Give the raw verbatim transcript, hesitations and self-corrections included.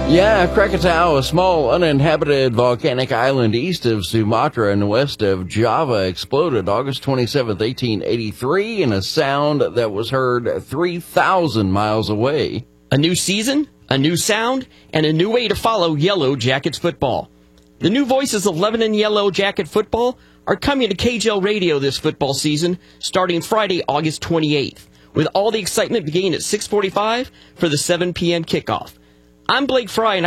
Yeah, Krakatau, a small uninhabited volcanic island east of Sumatra and west of Java, exploded August twenty-seventh, eighteen eighty-three, in a sound that was heard three thousand miles away. A new season, a new sound, and a new way to follow Yellow Jackets football. The new voices of Lebanon Yellow Jacket football are coming to K J L Radio this football season, starting Friday, August twenty-eighth, with all the excitement beginning at six forty-five for the seven p.m. kickoff. I'm Blake Fry, and